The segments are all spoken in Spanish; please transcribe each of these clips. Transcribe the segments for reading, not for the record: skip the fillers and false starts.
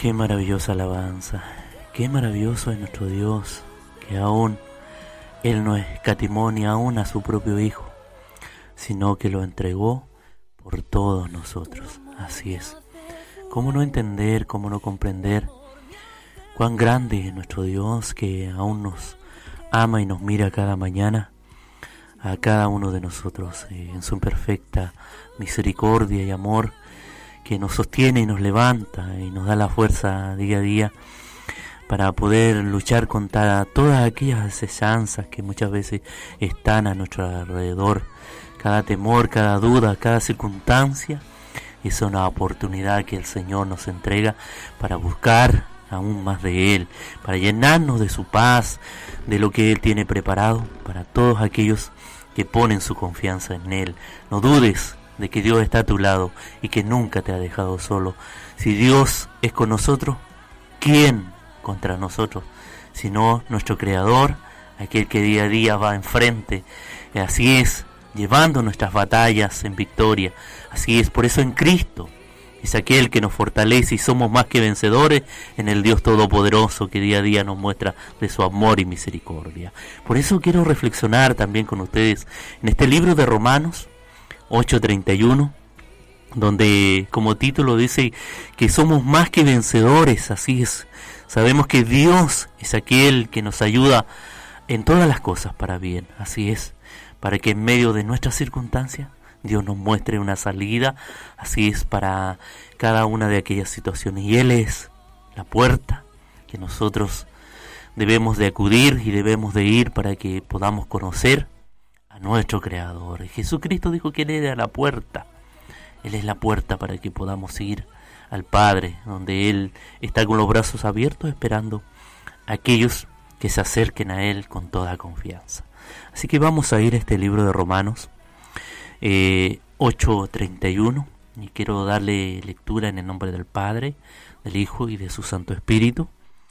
Qué maravillosa alabanza, qué maravilloso es nuestro Dios, que aún Él no escatimó ni aún a su propio Hijo, sino que lo entregó por todos nosotros. Así es. ¿Cómo no entender, cómo no comprender cuán grande es nuestro Dios, que aún nos ama y nos mira cada mañana a cada uno de nosotros en su perfecta misericordia y amor, que nos sostiene y nos levanta y nos da la fuerza día a día para poder luchar contra todas aquellas asechanzas que muchas veces están a nuestro alrededor. Cada temor, cada duda, cada circunstancia es una oportunidad que el Señor nos entrega para buscar aún más de Él, para llenarnos de su paz, de lo que Él tiene preparado para todos aquellos que ponen su confianza en Él. No dudes de que Dios está a tu lado y que nunca te ha dejado solo. Si Dios es con nosotros, ¿quién contra nosotros? Sino nuestro Creador, aquel que día a día va enfrente. Así es, llevando nuestras batallas en victoria. Así es, por eso en Cristo es aquel que nos fortalece y somos más que vencedores en el Dios Todopoderoso que día a día nos muestra de su amor y misericordia. Por eso quiero reflexionar también con ustedes en este libro de Romanos 8:31, donde como título dice que somos más que vencedores. Así es, sabemos que Dios es aquel que nos ayuda en todas las cosas para bien. Así es, para que en medio de nuestras circunstancias Dios nos muestre una salida. Así es, para cada una de aquellas situaciones, y Él es la puerta que nosotros debemos de acudir y debemos de ir para que podamos conocer a nuestro Creador. Jesucristo dijo que Él era la puerta. Él es la puerta para que podamos ir al Padre, donde Él está con los brazos abiertos esperando a aquellos que se acerquen a Él con toda confianza. Así que vamos a ir a este libro de Romanos 8:31, y quiero darle lectura en el nombre del Padre, del Hijo y de su Santo Espíritu.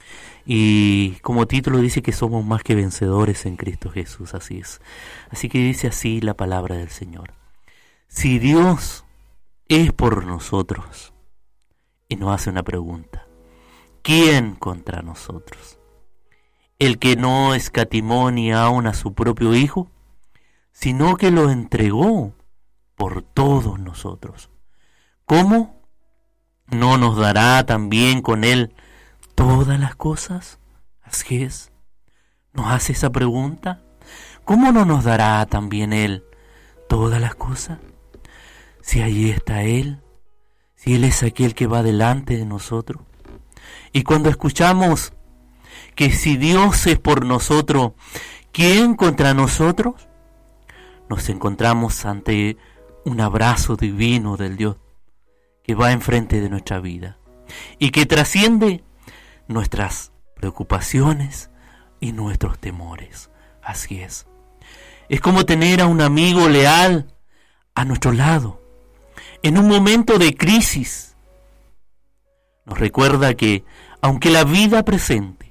Y como título dice que somos más que vencedores en Cristo Jesús. Así es. Así que dice así la palabra del Señor: si Dios es por nosotros, y nos hace una pregunta, ¿quién contra nosotros? El que no escatimó ni aun a su propio Hijo, sino que lo entregó por todos nosotros, ¿cómo no nos dará también con Él todas las cosas? Así es, nos hace esa pregunta. ¿Cómo no nos dará también Él todas las cosas? Si allí está Él, si Él es aquel que va delante de nosotros. Y cuando escuchamos que si Dios es por nosotros, ¿quién contra nosotros? Nos encontramos ante un abrazo divino del Dios que va enfrente de nuestra vida y que trasciende nuestras preocupaciones y nuestros temores. Así es. Es como tener a un amigo leal a nuestro lado en un momento de crisis. Nos recuerda que aunque la vida presente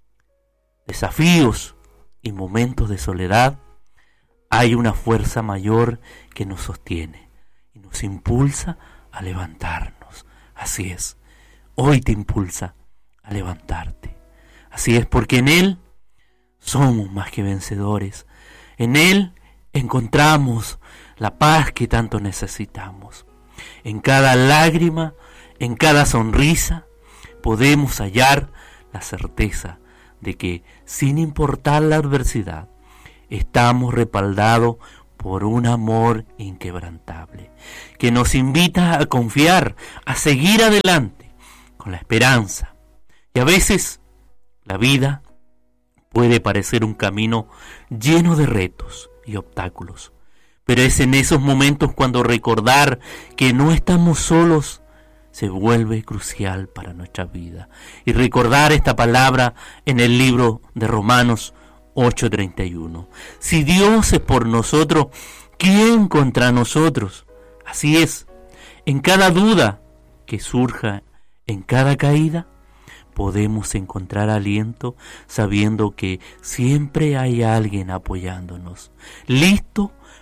desafíos y momentos de soledad, hay una fuerza mayor que nos sostiene y nos impulsa a levantarnos. Así es, hoy te impulsa a levantarte. Así es, porque en Él somos más que vencedores. En Él encontramos la paz que tanto necesitamos. En cada lágrima, en cada sonrisa, podemos hallar la certeza de que, sin importar la adversidad, estamos respaldados por un amor inquebrantable, que nos invita a confiar, a seguir adelante con la esperanza. Y a veces la vida puede parecer un camino lleno de retos y obstáculos, pero es en esos momentos cuando recordar que no estamos solos se vuelve crucial para nuestra vida. Y recordar esta palabra en el libro de Romanos 8:31. Si Dios es por nosotros, ¿quién contra nosotros? Así es, en cada duda que surja, en cada caída, podemos encontrar aliento sabiendo que siempre hay alguien apoyándonos, listo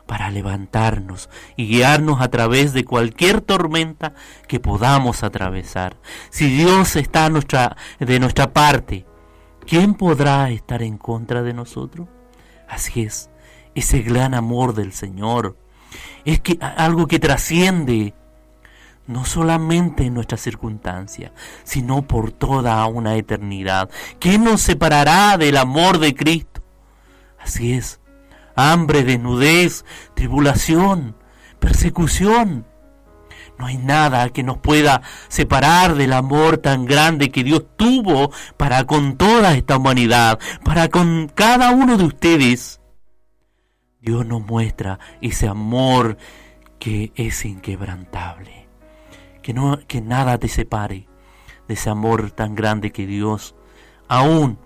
para levantarnos y guiarnos a través de cualquier tormenta que podamos atravesar. Si Dios está de nuestra parte, ¿quién podrá estar en contra de nosotros? Así es, ese gran amor del Señor es algo que trasciende no solamente en nuestras circunstancias, sino por toda una eternidad. ¿Quién nos separará del amor de Cristo? Así es, hambre, desnudez, tribulación, persecución. No hay nada que nos pueda separar del amor tan grande que Dios tuvo para con toda esta humanidad, para con cada uno de ustedes. Dios nos muestra ese amor que es inquebrantable. Que nada te separe de ese amor tan grande que Dios, aún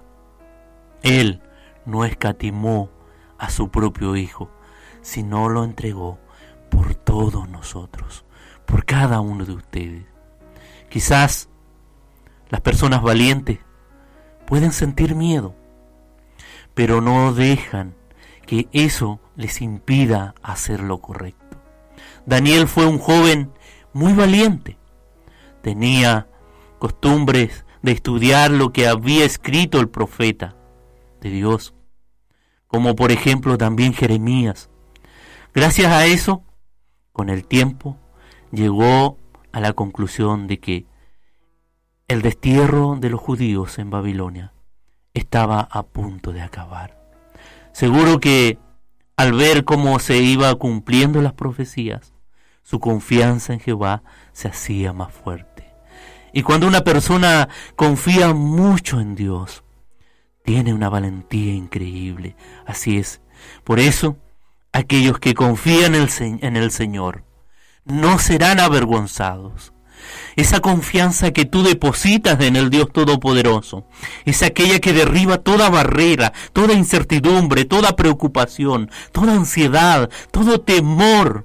Él no escatimó a su propio Hijo, sino lo entregó por todos nosotros, por cada uno de ustedes. Quizás las personas valientes pueden sentir miedo, pero no dejan que eso les impida hacer lo correcto. Daniel fue un joven muy valiente. Tenía costumbres de estudiar lo que había escrito el profeta de Dios, como por ejemplo también Jeremías. Gracias a eso, con el tiempo, llegó a la conclusión de que el destierro de los judíos en Babilonia estaba a punto de acabar. Seguro que al ver cómo se iba cumpliendo las profecías, su confianza en Jehová se hacía más fuerte. Y cuando una persona confía mucho en Dios, tiene una valentía increíble. Así es. Por eso, aquellos que confían en el Señor no serán avergonzados. Esa confianza que tú depositas en el Dios Todopoderoso es aquella que derriba toda barrera, toda incertidumbre, toda preocupación, toda ansiedad, todo temor.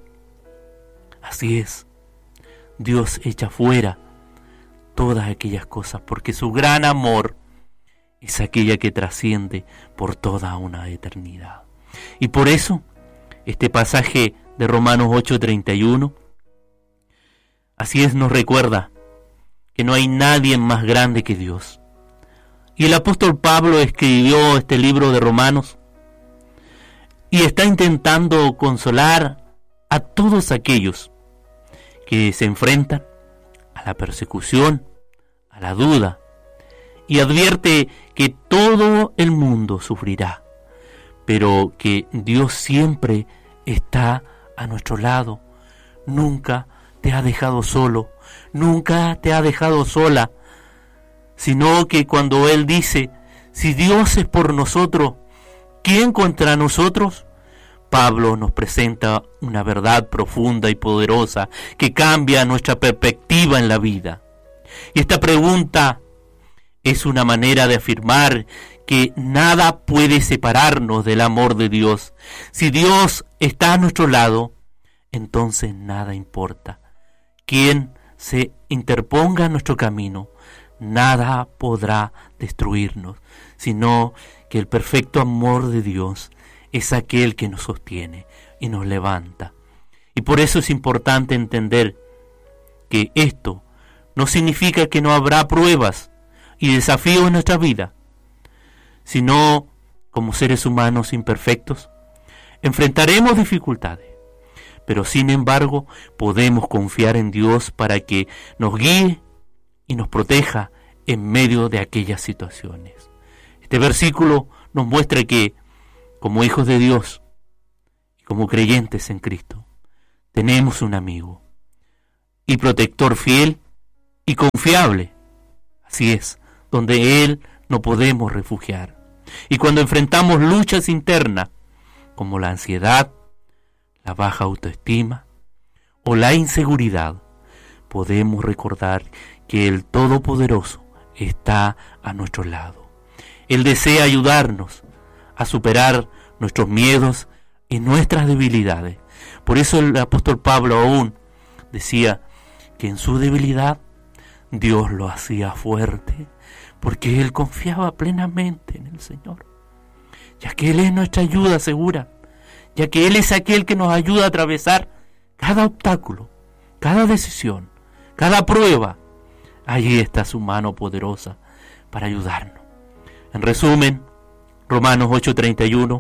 Así es, Dios echa fuera todas aquellas cosas, porque su gran amor es aquella que trasciende por toda una eternidad. Y por eso, este pasaje de Romanos 8:31, así es, nos recuerda que no hay nadie más grande que Dios. Y el apóstol Pablo escribió este libro de Romanos y está intentando consolar a todos aquellos que se enfrentan a la persecución, a la duda, y advierte que todo el mundo sufrirá, pero que Dios siempre está a nuestro lado. Nunca te ha dejado solo, nunca te ha dejado sola, sino que cuando Él dice, si Dios es por nosotros, ¿quién contra nosotros? Pablo nos presenta una verdad profunda y poderosa que cambia nuestra perspectiva en la vida. Y esta pregunta es una manera de afirmar que nada puede separarnos del amor de Dios. Si Dios está a nuestro lado, entonces nada importa. Quien se interponga en nuestro camino, nada podrá destruirnos, sino que el perfecto amor de Dios es aquel que nos sostiene y nos levanta. Y por eso es importante entender que esto no significa que no habrá pruebas y desafíos en nuestra vida, sino como seres humanos imperfectos, enfrentaremos dificultades, pero sin embargo podemos confiar en Dios para que nos guíe y nos proteja en medio de aquellas situaciones. Este versículo nos muestra que como hijos de Dios y como creyentes en Cristo, tenemos un amigo y protector fiel y confiable. Así es, donde Él nos podemos refugiar. Y cuando enfrentamos luchas internas, como la ansiedad, la baja autoestima o la inseguridad, podemos recordar que el Todopoderoso está a nuestro lado. Él desea ayudarnos a superar nuestros miedos y nuestras debilidades. Por eso el apóstol Pablo aún decía que en su debilidad Dios lo hacía fuerte, porque él confiaba plenamente en el Señor, ya que Él es nuestra ayuda segura, ya que Él es aquel que nos ayuda a atravesar cada obstáculo, cada decisión, cada prueba. Allí está su mano poderosa para ayudarnos. En resumen, Romanos 8:31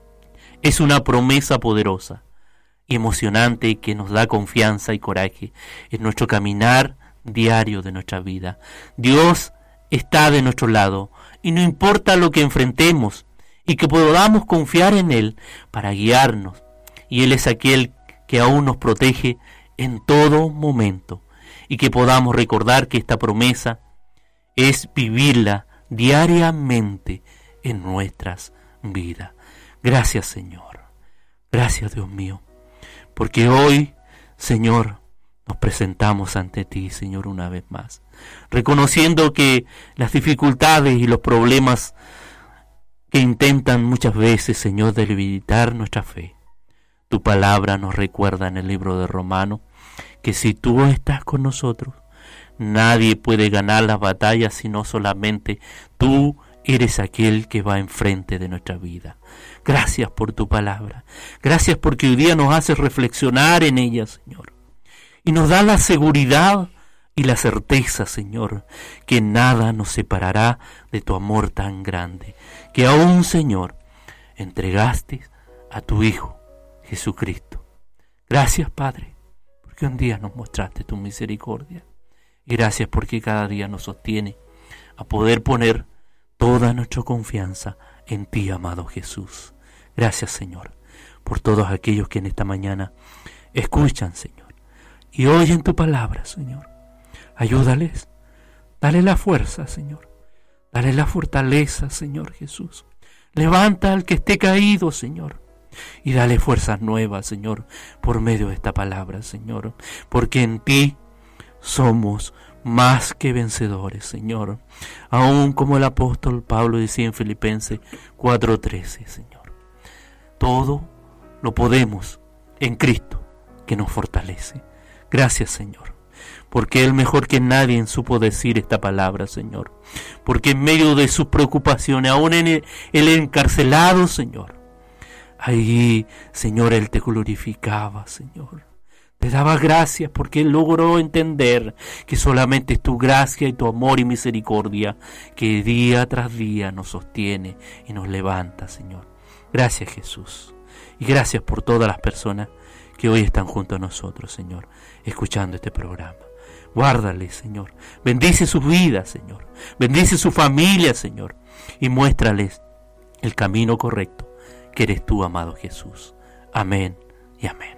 es una promesa poderosa y emocionante que nos da confianza y coraje en nuestro caminar diario de nuestra vida. Dios está de nuestro lado y no importa lo que enfrentemos, y que podamos confiar en Él para guiarnos. Y Él es aquel que aún nos protege en todo momento, y que podamos recordar que esta promesa es vivirla diariamente en nuestras vidas. Gracias, Señor. Gracias, Dios mío, porque hoy, Señor, nos presentamos ante ti, Señor, una vez más, reconociendo que las dificultades y los problemas que intentan muchas veces, Señor, debilitar nuestra fe. Tu palabra nos recuerda en el libro de Romanos que si tú estás con nosotros, nadie puede ganar las batallas sino solamente tú eres aquel que va enfrente de nuestra vida. Gracias por tu palabra. Gracias porque hoy día nos haces reflexionar en ella, Señor. Y nos da la seguridad y la certeza, Señor, que nada nos separará de tu amor tan grande, que aún, Señor, entregaste a tu Hijo, Jesucristo. Gracias, Padre, porque un día nos mostraste tu misericordia. Y gracias porque cada día nos sostiene a poder poner toda nuestra confianza en ti, amado Jesús. Gracias, Señor, por todos aquellos que en esta mañana escuchan, Señor, y oyen tu palabra, Señor. Ayúdales, dale la fuerza, Señor, dale la fortaleza, Señor Jesús. Levanta al que esté caído, Señor, y dale fuerzas nuevas, Señor, por medio de esta palabra, Señor, porque en ti somos más que vencedores, Señor, aún como el apóstol Pablo decía en Filipenses 4:13, Señor. Todo lo podemos en Cristo que nos fortalece. Gracias, Señor, porque Él mejor que nadie supo decir esta palabra, Señor, porque en medio de sus preocupaciones, aún en el encarcelado, Señor, allí, Señor, Él te glorificaba, Señor. Te daba gracias porque Él logró entender que solamente es tu gracia y tu amor y misericordia que día tras día nos sostiene y nos levanta, Señor. Gracias, Jesús. Y gracias por todas las personas que hoy están junto a nosotros, Señor, escuchando este programa. Guárdales, Señor. Bendice sus vidas, Señor. Bendice su familia, Señor. Y muéstrales el camino correcto, que eres tú, amado Jesús. Amén y amén.